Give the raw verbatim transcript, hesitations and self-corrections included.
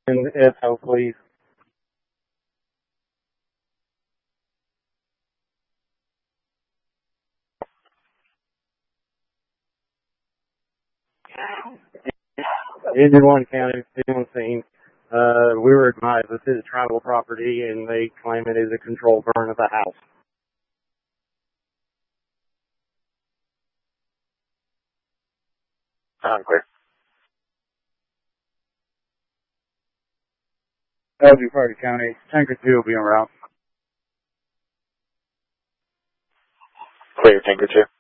And if so, please. Engine one County, scene on scene. Uh, we were advised this is tribal property, and they claim it is a controlled burn of the house. Sound clear. That'll be Party County. Tanker two will be en route. Clear, Tanker two.